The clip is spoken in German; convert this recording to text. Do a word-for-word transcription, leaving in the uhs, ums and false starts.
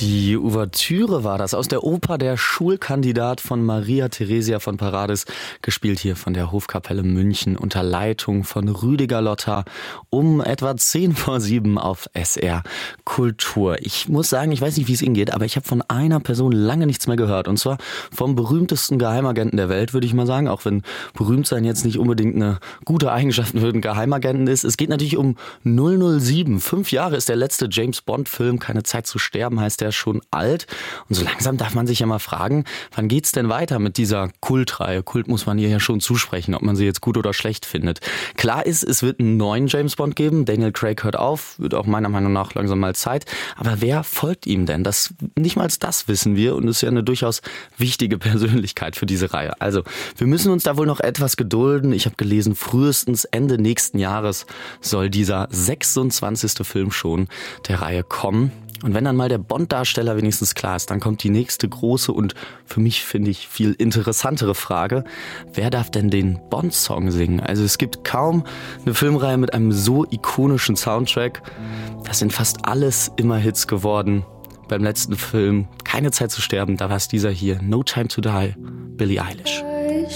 Die Ouvertüre war das aus der Oper Der Schulkandidat von Maria Theresia von Paradis, gespielt hier von der Hofkapelle München unter Leitung von Rüdiger Lotter um etwa zehn vor sieben auf S R Kultur. Ich muss sagen, ich weiß nicht, wie es Ihnen geht, aber ich habe von einer Person lange nichts mehr gehört, und zwar vom berühmtesten Geheimagenten der Welt, würde ich mal sagen, auch wenn berühmt sein jetzt nicht unbedingt eine gute Eigenschaft für einen Geheimagenten ist. Es geht natürlich um null null sieben. Fünf Jahre ist der letzte James-Bond-Film, Keine Zeit zu sterben heißt der, schon alt. Und so langsam darf man sich ja mal fragen, wann geht's denn weiter mit dieser Kultreihe? Kult muss man ihr ja schon zusprechen, ob man sie jetzt gut oder schlecht findet. Klar ist, es wird einen neuen James-Bond geben. Daniel Craig hört auf, wird auch meiner Meinung nach langsam mal Zeit. Aber wer folgt ihm denn? Das, nicht mal das wissen wir, und ist ja eine durchaus wichtige Persönlichkeit für diese Reihe. Also, wir müssen uns da wohl noch etwas gedulden. Ich habe gelesen, frühestens Ende nächsten Jahres soll dieser sechsundzwanzigste Film schon der Reihe kommen. Und wenn dann mal der Bond-Darsteller wenigstens klar ist, dann kommt die nächste große und für mich, finde ich, viel interessantere Frage. Wer darf denn den Bond-Song singen? Also es gibt kaum eine Filmreihe mit einem so ikonischen Soundtrack. Das sind fast alles immer Hits geworden. Beim letzten Film Keine Zeit zu sterben, da war es dieser hier, No Time to Die, Billie Eilish.